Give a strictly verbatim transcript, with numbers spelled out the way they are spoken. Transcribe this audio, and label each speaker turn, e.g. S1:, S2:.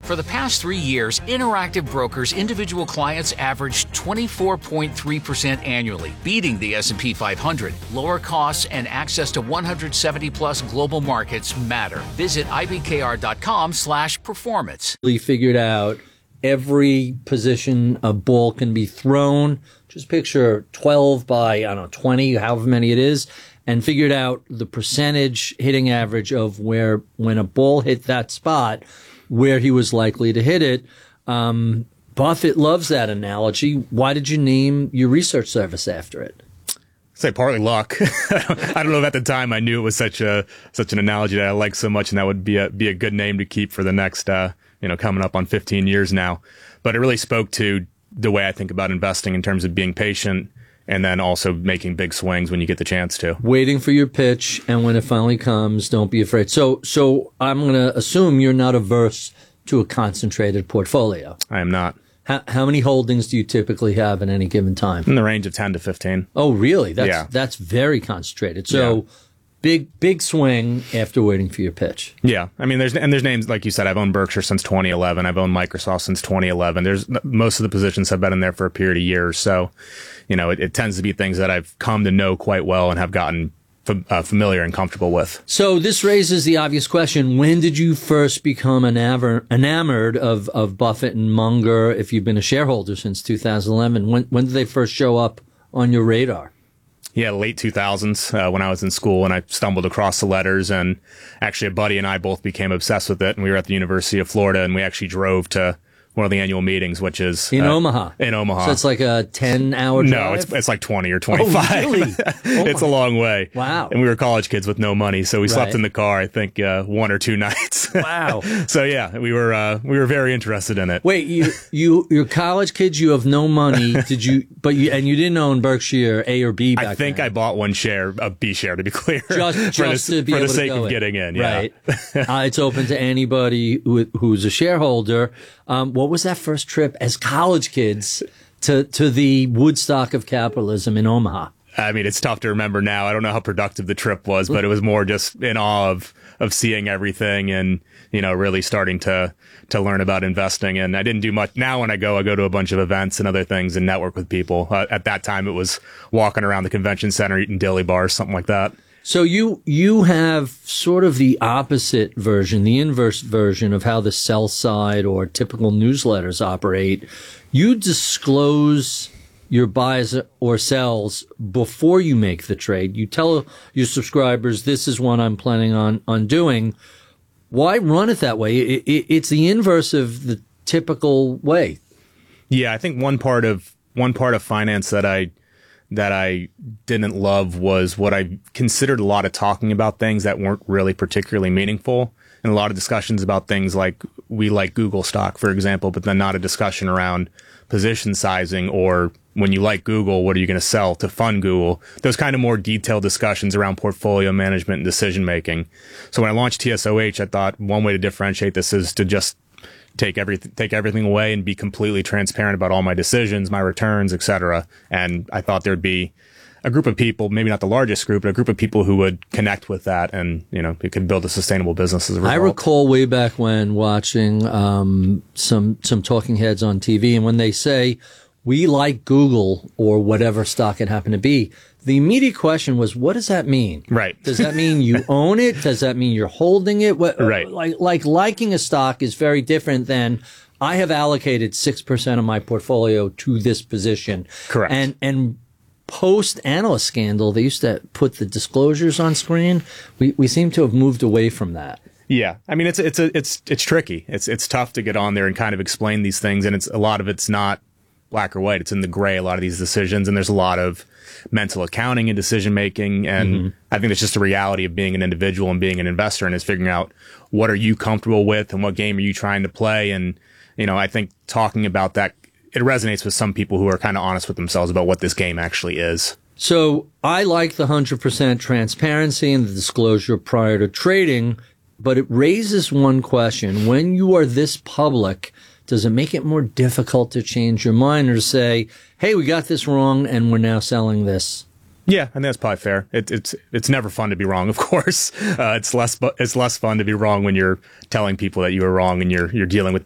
S1: For the past three years, Interactive Brokers individual clients averaged twenty-four point three percent annually, beating the S and P five hundred. Lower costs and access to one hundred seventy plus global markets matter. Visit I B K R dot com slash performance.
S2: We figured out every position a ball can be thrown. Just picture twelve by, I don't know, twenty, however many it is, and figured out the percentage hitting average of where, when a ball hit that spot, where he was likely to hit it. Um, Buffett loves that analogy. Why did you name your research service after it?
S3: I'd say partly luck. I don't know if at the time I knew it was such a such an analogy that I liked so much, and that would be a be a good name to keep for the next uh, you know coming up on fifteen years now. But it really spoke to the way I think about investing in terms of being patient, and then also making big swings when you get the chance to.
S2: Waiting for your pitch, and when it finally comes, don't be afraid. So, so I'm going to assume you're not averse to a concentrated portfolio.
S3: I am not.
S2: How, how many holdings do you typically have at any given time?
S3: In the range of ten to fifteen.
S2: Oh, really? That's,
S3: yeah.
S2: That's very concentrated. So, yeah. big, big swing after waiting for your pitch.
S3: Yeah. I mean, there's, and there's names, like you said, I've owned Berkshire since twenty eleven. I've owned Microsoft since twenty eleven. There's, most of the positions have been in there for a period of years. So, you know, it, it tends to be things that I've come to know quite well and have gotten f- uh, familiar and comfortable with.
S2: So this raises the obvious question. When did you first become enamored, enamored of, of Buffett and Munger, if you've been a shareholder since two thousand eleven? When, when did they first show up on your radar?
S3: Yeah, late two thousands, uh, when I was in school, and I stumbled across the letters, and actually a buddy and I both became obsessed with it, and we were at the University of Florida, and we actually drove to one of the annual meetings, which is
S2: in
S3: uh,
S2: Omaha.
S3: In Omaha.
S2: So it's like a ten hour drive?
S3: No, it's, it's like twenty or twenty-five.
S2: Oh, really? Oh,
S3: it's a long way.
S2: Wow.
S3: And we were college kids with no money, so we
S2: right.
S3: slept in the car, I think, uh, one or two nights.
S2: Wow.
S3: So yeah, we were, uh, we were very interested in it.
S2: Wait, you, you, you're college kids, you have no money. Did you, but you, and you didn't own Berkshire A or B back
S3: I think
S2: then.
S3: I bought one share, a B share to be clear.
S2: Just, just
S3: for the,
S2: to be
S3: for
S2: able
S3: the sake
S2: to go
S3: of
S2: in.
S3: getting in, yeah.
S2: Right. uh, it's open to anybody who, who's a shareholder. Um, what was that first trip as college kids to, to the Woodstock of capitalism in Omaha?
S3: I mean, it's tough to remember now. I don't know how productive the trip was, but it was more just in awe of, of seeing everything and, you know, really starting to, to learn about investing. And I didn't do much. Now when I go, I go to a bunch of events and other things and network with people. Uh, at that time, it was walking around the convention center, eating dilly bars, something like that.
S2: So you, you have sort of the opposite version, the inverse version of how the sell side or typical newsletters operate. You disclose your buys or sells before you make the trade. You tell your subscribers, this is what I'm planning on, on doing. Why run it that way? It, it, it's the inverse of the typical way.
S3: Yeah, I think one part of, one part of finance that I, that I didn't love was what I considered a lot of talking about things that weren't really particularly meaningful, and a lot of discussions about things like we like Google stock, for example, but then not a discussion around position sizing or when you like Google, what are you going to sell to fund Google? Those kind of more detailed discussions around portfolio management and decision making. So when I launched T S O H, I thought one way to differentiate this is to just take everything, take everything away and be completely transparent about all my decisions, my returns, et cetera. And I thought there'd be a group of people, maybe not the largest group, but a group of people who would connect with that, and, you know, it could build a sustainable business as a result.
S2: I recall way back when watching, um, some, some talking heads on T V, and when they say, we like Google or whatever stock it happened to be, the immediate question was, what does that mean?
S3: Right.
S2: Does that mean you own it? Does that mean you're holding it? What,
S3: right.
S2: Like, like liking a stock is very different than I have allocated six percent of my portfolio to this position.
S3: Correct.
S2: And, and post analyst scandal, they used to put the disclosures on screen. We, we seem to have moved away from that.
S3: Yeah. I mean, it's, it's, a, it's, it's tricky. It's, it's tough to get on there and kind of explain these things. And it's, a lot of it's not black or white. It's in the gray, a lot of these decisions. And there's a lot of mental accounting and decision making. And mm-hmm. I think it's just a reality of being an individual and being an investor, and is figuring out what are you comfortable with and what game are you trying to play. And, you know, I think talking about that, it resonates with some people who are kind of honest with themselves about what this game actually is.
S2: So I like the one hundred percent transparency and the disclosure prior to trading, but it raises one question. When you are this public, does it make it more difficult to change your mind or to say, hey, we got this wrong and we're now selling this?
S3: Yeah, I think that's probably fair. It, it's it's never fun to be wrong, of course. Uh, it's less it's less fun to be wrong when you're telling people that you were wrong and you're you're dealing with